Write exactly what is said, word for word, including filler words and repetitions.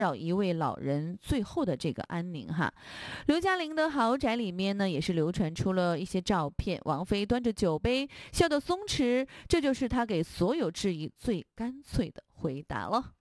扰一位老人最后的这个安宁哈。刘嘉玲的豪宅里面呢，也是流传出了一些照片，王菲端着酒杯，笑得松弛，这就是她给所有质疑最干脆的回答了。